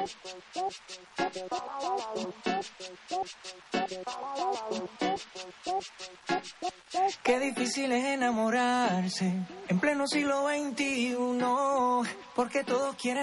Qué difícil es enamorarse en pleno siglo XXI, porque todos quieren